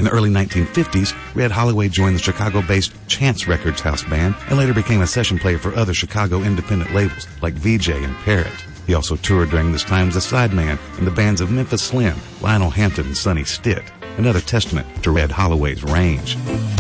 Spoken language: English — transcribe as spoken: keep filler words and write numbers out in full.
In the early nineteen fifties, Red Holloway joined the Chicago-based Chance Records house band and later became a session player for other Chicago independent labels like V J and Parrot. He also toured during this time as a sideman in the bands of Memphis Slim, Lionel Hampton, and Sonny Stitt, another testament to Red Holloway's range.